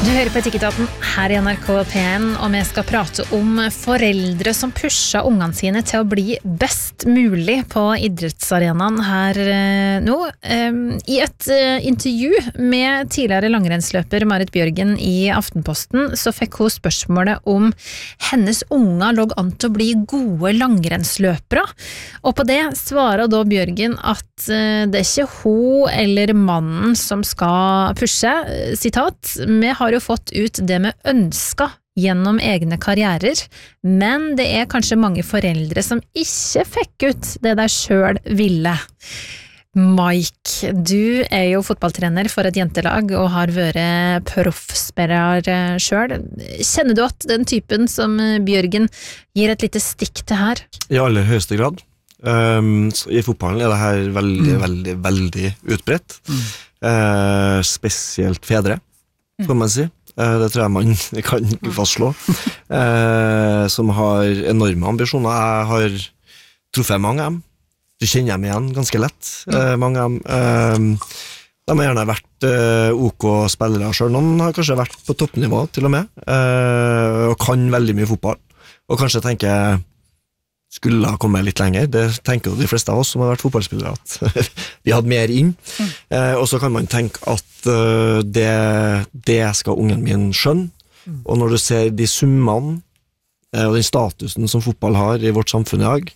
Du hører på Etikketaten her i NRK P1, og vi skal prate om foreldre som pusher ungene sine til å bli best mulig på idrettsarenaen her nå. I et intervju med tidligere langrennsløper Marit Bjørgen i Aftenposten, så fikk hun spørsmålet om hennes unger lå an til å bli gode langrennsløpere. Og på det svarer da Bjørgen at det ikke hun eller mannen som skal pushe, sitat, «Vi har jo fått ut det vi ønsket gjennom egne karrierer, men det kanskje mange foreldre som ikke fikk ut det de selv ville». Mike, du jo fotballtrener for et jentelag og har vært proffspiller selv. Kjenner du at den typen som Bjørgen gir et lite stikk til her? I aller høyeste grad. I fotballen det her veldig utbredt. Spesielt fedre, kan man si. Det tror jeg man kan fastslå. Som har enorme ambisjoner. Jeg har truffet mange av dem. Du kjenner dem igjen ganske lett. Mange av dem. De har gjerne vært OK spillere selv. Noen har kanskje vært på toppnivå til og med. Og kan veldig mye fotball. Og kanskje tenker skulle ha kommet litt lenger. Det tenker jo de fleste av oss som har vært fotballspillere at vi hadde mer inn. Og så kan man tenke at det skal ungen min skjønne. Og når du ser de summene og den statusen som fotball har i vårt samfunn i dag,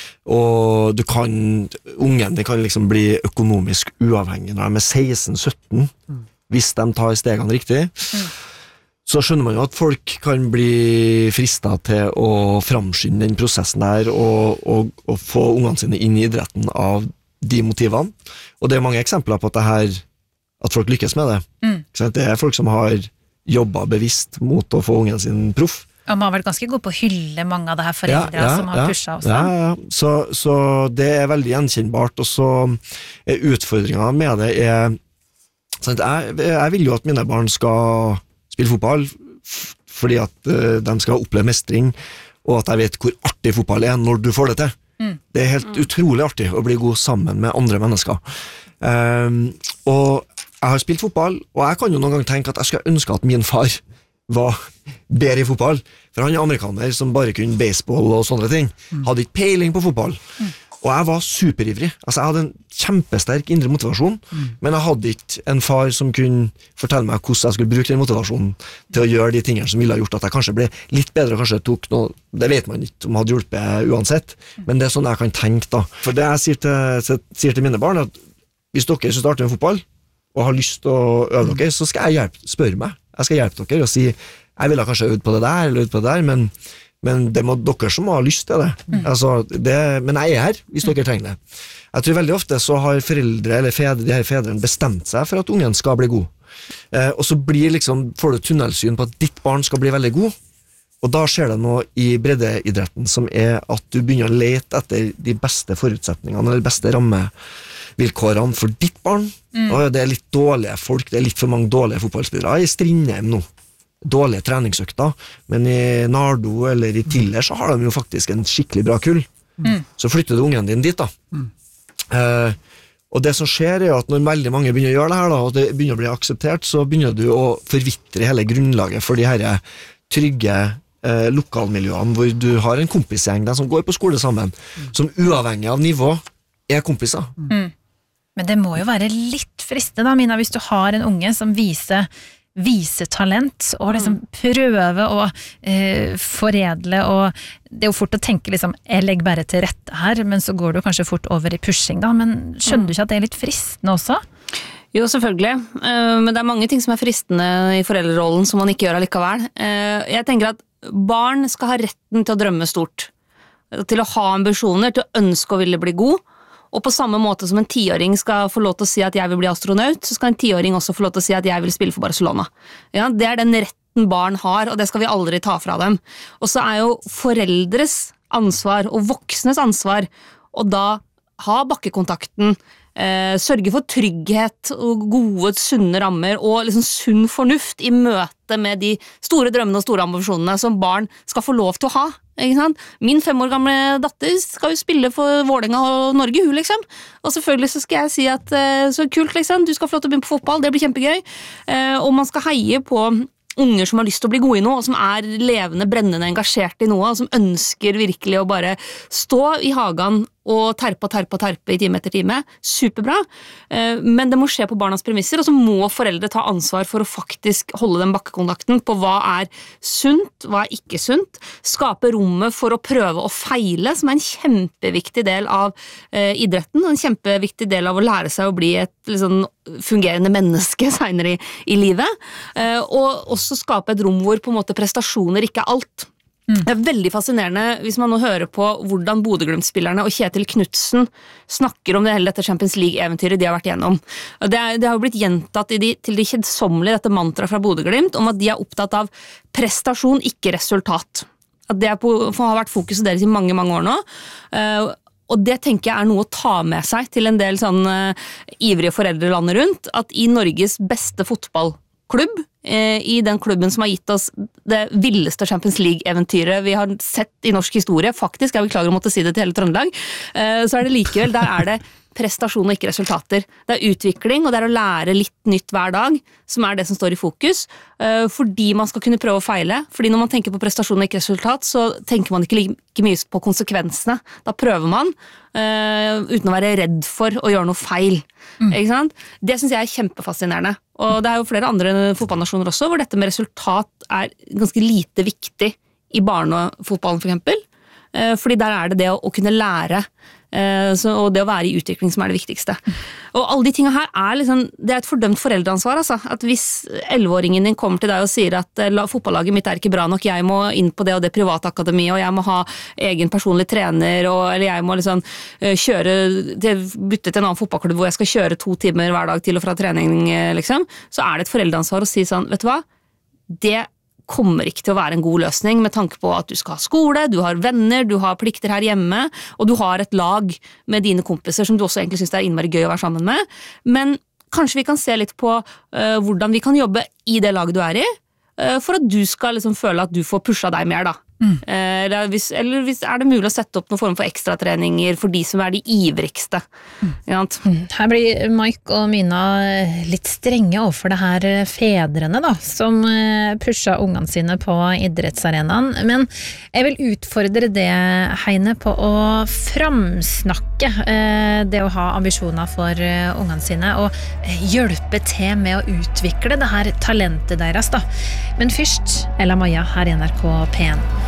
og ungen kan liksom bli økonomisk uavhengig når de 16-17, hvis de tar stegene riktig, så skjønner man jo at folk kan bli fristet til å framskynde den prosessen der og få ungene sine inn i idretten av de motivene. Og det mange eksempler på at folk lykkes med det. Det folk som har jobbet bevisst mot å få ungen sin proff. Og man har vært ganske god på å hylle mange av det her foreldre som har pushet også. Ja. Så det veldig gjenkjennbart, og så utfordringen med det jeg vil jo at mine barn skal spille fotball fordi at de skal oppleve mestring, og at jeg vet hvor artig fotball når du får det til. Det helt utrolig artig å bli god sammen med andre mennesker. Og jeg har spilt fotball, og jeg kan jo noen gang tenke at jeg skulle ønske at min far var bedre i fotball, for han amerikaner som bare kunne baseball og sånne ting, hadde ikke peiling på fotball. Og jeg var superivrig. Altså, jeg hadde en kjempesterk indre motivasjon, men jeg hadde ikke en far som kunne fortelle meg hvordan jeg skulle bruke den motivasjonen til å gjøre de tingene som ville ha gjort at jeg kanskje ble litt bedre, og kanskje tok noe, det vet man ikke om hadde hjulpet uansett, men det sånn jeg kan tenke da. For det jeg sier til mine barn, at hvis dere starter med fotball, og har lyst til å øve dere, så skal jeg spørre meg. Jeg skal hjelpe dere og si, jeg ville kanskje øvd på det der, eller øvd på det der, men det må dere som har lyst til det. Men jeg her, hvis dere trenger det. Jeg tror veldig ofte så har foreldre, eller de her fedrene bestemt seg for at ungen skal bli god. Og så får du tunnelsyn på at ditt barn skal bli veldig god, og da skjer det noe i breddeidretten som at du begynner å lete etter de beste forutsetningene, eller de beste rammevilkårene for ditt barn. Og det litt dårlige folk, det litt for mange dårlige fotballspillere i Strindheim nå. Dårlige treningsøkter, men i Nardo eller i Tiller så har de jo faktisk en skikkelig bra kull. Så flytter du ungen din dit da. Og det som skjer at når veldig mange begynner å gjøre det her da, og det begynner å bli akseptert, så begynner du å forvitre hele grunnlaget for de her trygge lokalmiljøene, hvor du har en kompisgjeng der som går på skole sammen, som uavhengig av nivå kompiser. Men det må jo være litt fristende da, Mina, hvis du har en unge som viser talent og liksom prøve å foredle, og det jo fort å tenke liksom, jeg legger bare til rette her, men så går du kanskje fort over i pushing da, men skjønner du ikke at det litt fristende også? Jo, selvfølgelig, men det mange ting som fristende i foreldrerollen som man ikke gjør allikevel. Jeg tenker at barn skal ha retten til å drømme stort, til å ha ambisjoner, til å ønske å ville bli god. Og på samme måte som en 10-åring skal få lov til å si at jeg vil bli astronaut, så skal en 10-åring også få lov til å si at jeg vil spille for Barcelona. Ja, det den retten barn har, og det skal vi aldri ta fra dem. Og så jo foreldres ansvar og voksnes ansvar å da ha bakkekontakten, sørge for trygghet og gode, sunne rammer og liksom sunn fornuft i møte med de store drømmene og store ambisjonene som barn skal få lov til å ha. Ikke sant? Min 5 år gamle datter skal jo spille for Vålerenga og Norge, hun liksom. Og selvfølgelig så skal jeg si at så kult liksom, du skal få lov til å begynne på fotball, det blir kjempegøy. Og man skal heie på unger som har lyst til å bli gode i noe, og som levende, brennende engasjert i noe, og som ønsker virkelig å bare stå i hagen og terpe i time etter time. Superbra, men det må skje på barnas premisser, og så må foreldre ta ansvar for å faktisk holde den bakkekontakten på hva sunt, hva ikke sunt, skape rommet for å prøve å feile, som en kjempeviktig del av idretten, og en kjempeviktig del av å lære seg å bli et liksom, fungerende menneske senere i livet, og også skape et rom hvor på en måte prestasjoner ikke alt. Det veldig fascinerende hvis man nå hører på hvordan Bodø-Glimt-spillerne og Kjetil Knutsen snakker om hele dette Champions League-eventyret de har vært gjennom. Det har jo blitt gjentatt til de kjedsommelige dette mantraet fra Bodø-Glimt om at de er opptatt av prestasjon, ikke resultat. At det har vært fokuset deres i mange, mange år nå. Og det tenker jeg noe å ta med seg til en del sånn ivrige foreldre landet rundt, at i Norges beste fotballklubb, i den klubben som har gitt oss det villeste Champions League-eventyret vi har sett i norsk historie, faktisk, jeg beklager å måtte si det til hele Trøndelag, så det likevel, der det prestasjon og ikke resultater. Det utvikling, og det å lære litt nytt hver dag, som det som står i fokus, fordi man skal kunne prøve å feile, fordi når man tenker på prestasjon og ikke resultat, så tenker man ikke like mye på konsekvensene. Da prøver man, uten å være redd for å gjøre noe feil. Ikke sant? Det synes jeg kjempefascinerende. Og det jo flere andre fotballnasjoner også, hvor dette med resultat ganske lite viktig i barnefotballen for eksempel. Fordi der det å kunne lære, og det å være i utvikling som det viktigste. Og alle de tingene her liksom, det et fordømt foreldreansvar, altså. At hvis 11-åringen din kommer til deg og sier at fotballaget mitt ikke bra nok, jeg må inn på det og det private akademiet, og jeg må ha egen personlig trener, eller jeg må liksom bytte til en annen fotballklubb hvor jeg skal kjøre 2 timer hver dag til og fra trening, liksom, så det et foreldreansvar å si sånn, vet du hva? Det kommer ikke til å være en god løsning med tanke på at du skal ha skole, du har venner, du har plikter her hjemme, og du har et lag med dine kompiser som du også egentlig synes innmari gøy å være sammen med. Men kanskje vi kan se litt på hvordan vi kan jobbe i det laget du i, for at du skal liksom føle at du får pusha deg mer da. Eller hvis det mulig å sette opp noen form for ekstratreninger for de som de ivrigste. Her blir Mike og Mina litt strenge overfor det her fedrene da, som pusha ungene sine på idrettsarenaen, men jeg vil utfordre det, Heine, på å framsnakke det å ha ambisjoner for ungene sine og hjelpe til med å utvikle det her talentet deres da. Men først, Ella Maja her i NRK P1.